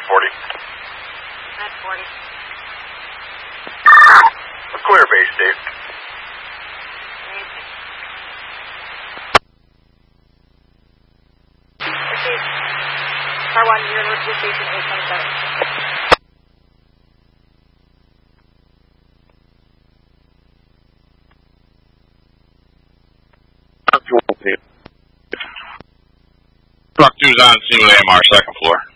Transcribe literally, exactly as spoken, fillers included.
forty. Med forty. A clear base, Dave. Okay. Car one, University Station eight twenty-seven. Truck two's on scene with A M R, second floor.